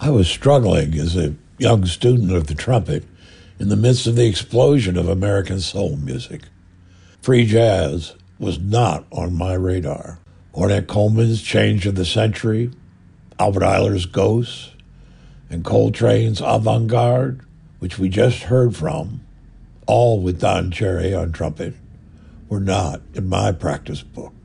I was struggling as a young student of the trumpet in the midst of the explosion of American soul music. Free jazz was not on my radar. Ornette Coleman's Change of the Century, Albert Ayler's Ghosts, and Coltrane's Avant-Garde, which we just heard from, all with Don Cherry on trumpet, were not in my practice book.